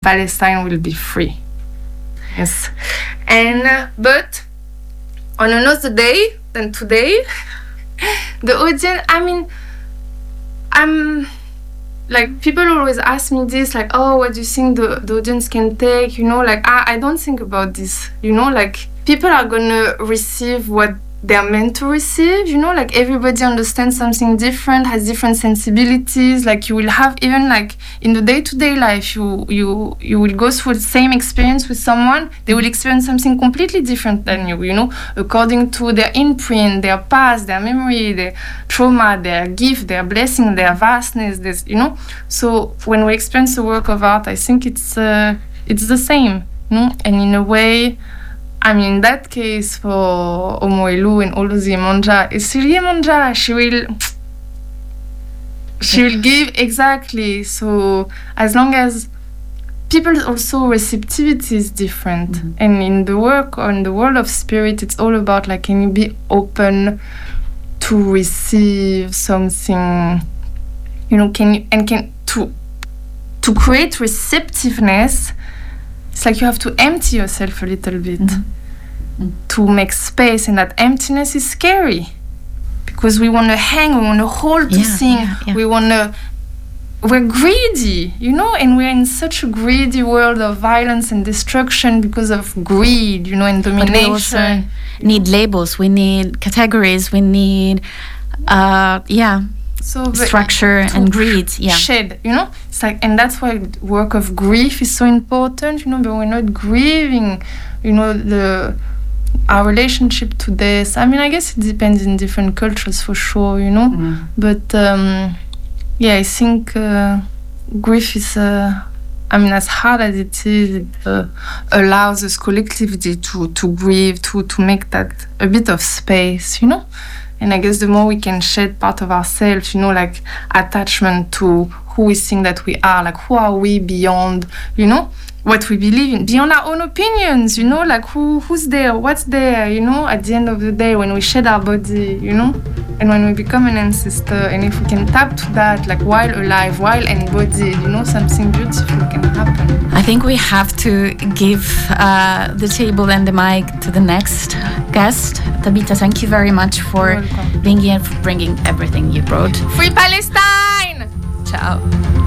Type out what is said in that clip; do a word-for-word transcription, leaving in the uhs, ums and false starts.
Palestine will be free. Yes. And, uh, but on another day than today, the audience, I mean, I'm, like, people always ask me this, like, oh, what do you think the, the audience can take? You know, like, I, I don't think about this, you know, like, people are gonna receive what they're meant to receive, you know, like everybody understands something different, has different sensibilities. Like you will have even like in the day-to-day life, you you you will go through the same experience with someone, they will experience something completely different than you, you know, according to their imprint, their past, their memory, their trauma, their gift, their blessing, their vastness, this, you know. So when we experience a work of art, I think it's uh, it's the same, you know, and in a way, I mean, in that case, for Omo'elu and Olozi Emonja, it's really Emonja. She will, she will give exactly. So as long as people's also receptivity is different, mm-hmm. and in the work or in the world of spirit, it's all about like, can you be open to receive something, you know? Can you and can to to create receptiveness. It's like you have to empty yourself a little bit mm-hmm. Mm-hmm. to make space, and that emptiness is scary because we want to hang, we want to hold to yeah, thing, yeah, yeah. we want to, we're greedy, you know, and we're in such a greedy world of violence and destruction because of greed, you know, and domination. But we also need labels, we need categories, we need, uh, yeah. So structure and greed, yeah. Shed, you know, it's like, and that's why work of grief is so important, you know. But we're not grieving, you know, the our relationship to this. I mean, I guess it depends in different cultures for sure, you know. Mm. But um, yeah, I think uh, grief is. Uh, I mean, as hard as it is, it uh, allows us collectively to to grieve, to to make that a bit of space, you know. And I guess the more we can shed part of ourselves, you know, like attachment to who we think that we are, like who are we beyond, you know, what we believe in, beyond our own opinions, you know, like who who's there, what's there, you know, at the end of the day when we shed our body, you know, and when we become an ancestor, and if we can tap to that, like while alive, while embodied, you know, something beautiful can happen. I think we have to give uh, the table and the mic to the next guest. Tabitha, thank you very much for being here, for bringing everything you brought. Free Palestine! Ciao.